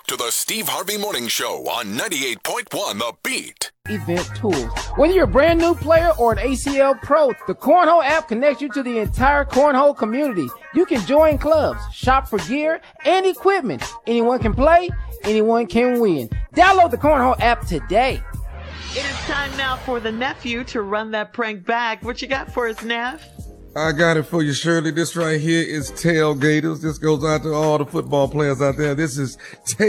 to the Steve Harvey Morning Show on 98.1 The Beat. Event tools. Whether you're a brand new player or an ACL pro, the Cornhole app connects you to the entire Cornhole community. You can join clubs, shop for gear and equipment. Anyone can play, anyone can win. Download the Cornhole app today. It is time now for the nephew to run that prank back. What you got for us, Neff? I got it for you, Shirley. This right here is Tailgaters. This goes out to all the football players out there. This is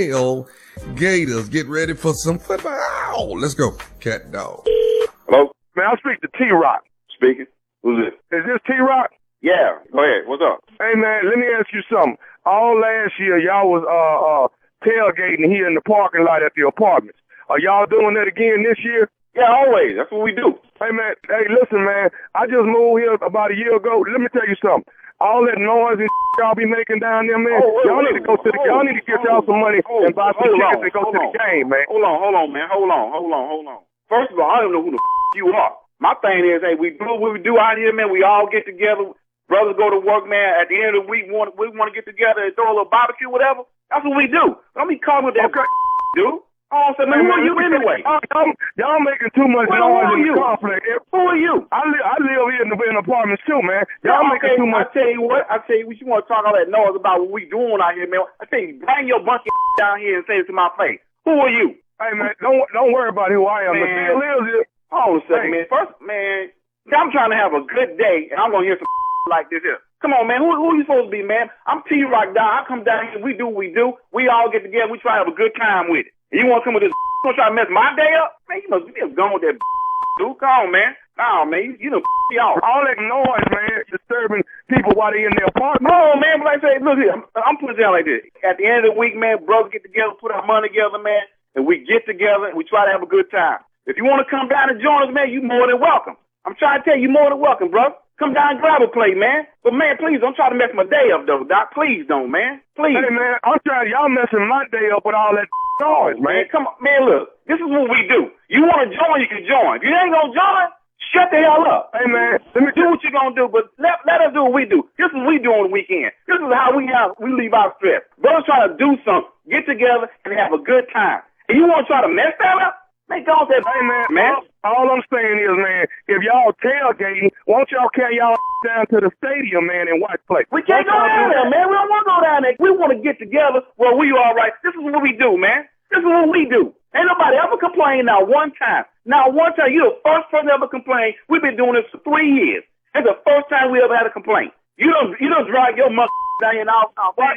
Tailgaters. Get ready for some football. Ow, let's go. Cat dog. Hello? Man, I'll speak to T-Rock. Speaking. Who's this? Is this T-Rock? Yeah. Go ahead. What's up? Hey, man, let me ask you something. All last year, y'all was tailgating here in the parking lot at the apartments. Are y'all doing that again this year? Yeah, always. That's what we do. Hey, man. Hey, listen, man. I just moved here about a year ago. Let me tell you something. All that noise and y'all be making down there, man. Y'all need to go to the. Y'all need to get y'all some money and buy some tickets and go to the game, man. Hold on, man. Hold on. First of all, I don't know who the you are. My thing is, hey, we do what we do out here, man. We all get together. Brothers go to work, man. At the end of the week, we want to get together and throw a little barbecue, whatever. That's what we do. Don't be calling with that, dude. Oh, so man, who are you anyway? Y'all making too much noise and conflict. Who are you? I live here in apartments too, man. Y'all making too much. I tell you what, you want to talk all that noise about what we doing out here, man. I tell you, bring your bunch of down here and say it to my face. Who are you? Hey, man, don't worry about who I am. Man. The deal is, hold on a second, man. First, man, I'm trying to have a good day, and I'm going to hear some like this here. Come on, man. Who you supposed to be, man? I'm T-Rock down. I come down here. We do what we do. We all get together. We try to have a good time with it. You want to come with this you want to try to mess my day up? Man, you must be gone with that dude. Come on, man. Nah, man. You done y'all. All that noise, man, disturbing people while they in their apartment. Oh, man, but like I say, look here. I'm putting it down like this. At the end of the week, man, brothers get together, put our money together, man, and we get together and we try to have a good time. If you want to come down and join us, man, you more than welcome. I'm trying to tell you, more than welcome, bro. Come down and grab a plate, man. But, man, please don't try to mess my day up, though, Doc. Please don't, man. Please. Hey, man, I'm trying. Y'all messing my day up with all that noise, man. Come on. Man, look. This is what we do. You want to join, you can join. If you ain't going to join, shut the hell up. Hey, man, let me do what you're going to do, but let us do what we do. This is what we do on the weekend. This is how we leave our stress. Brothers try to do something, get together, and have a good time. And you want to try to mess that up? Man, go that. Hey, man. All I'm saying is, man, if y'all tailgating, won't y'all carry y'all down to the stadium, man, and watch play? We can't go down there, man. We don't want to go down there. We want to get together where we all right. This is what we do, man. This is what we do. Ain't nobody ever complained now one time. Now one time, you're the first person ever complained. We've been doing this for 3 years. It's the first time we ever had a complaint. You don't drive your mother down here now.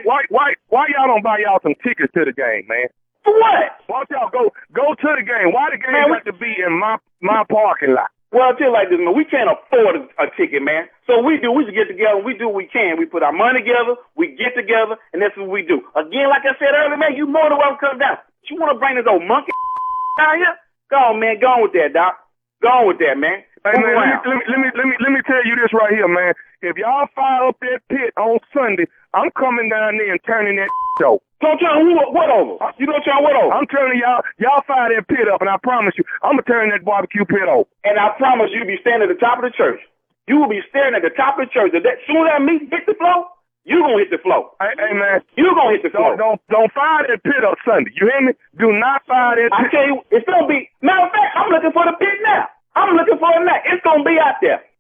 Why y'all don't buy y'all some tickets to the game, man? For what? Why don't y'all go to the game? Why the game have to be in my parking lot? Well, I'll tell you like this, man. We can't afford a ticket, man. So we just get together. We do what we can. We put our money together. We get together, and that's what we do. Again, like I said earlier, man, you more than welcome to come down. You want to bring this old monkey down here? Go on, man. Go on with that, Doc. Go on with that, man. Hey, man, let me tell you this right here, man. If y'all fire up that pit on Sunday, I'm coming down there and turning that over. Don't turn what over? You don't turn what over? I'm turning y'all fire that pit up, and I promise you, I'm going to turn that barbecue pit over. And I promise you'll be standing at the top of the church. You will be staring at the top of the church. As soon as that meat hit the floor, you going to hit the floor. Hey, man. You going to hit the floor. Don't fire that pit up Sunday. You hear me? Do not fire that pit. I tell you, it's going to be, matter of fact, I'm looking for the pit now. I'm looking for it now. It's going to be out there.